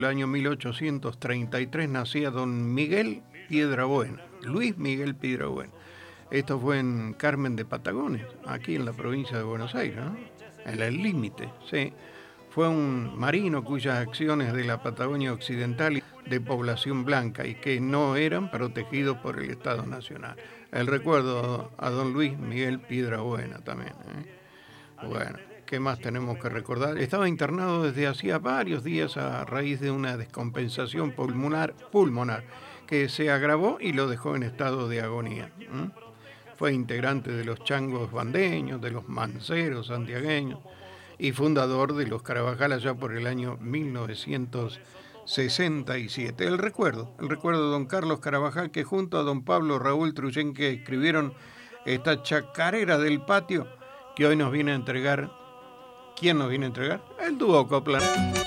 el año 1833 nacía don Miguel Piedrabuena, Luis Miguel Piedrabuena. Esto fue en Carmen de Patagones, aquí en la provincia de Buenos Aires, ¿no? En el límite, sí. Fue un marino cuyas acciones de la Patagonia Occidental de población blanca y que no eran protegidos por el Estado Nacional. El recuerdo a don Luis Miguel Piedrabuena también, ¿eh? Bueno, ¿qué más tenemos que recordar? Estaba internado desde hacía varios días a raíz de una descompensación pulmonar que se agravó y lo dejó en estado de agonía. Fue integrante de los changos bandeños, de los manceros santiagueños y fundador de los Carabajal allá por el año 1967. El recuerdo de don Carlos Carabajal, que junto a don Pablo Raúl Truyenque escribieron esta chacarera del patio que hoy nos viene a entregar. ¿Quién nos viene a entregar? El dúo Copland.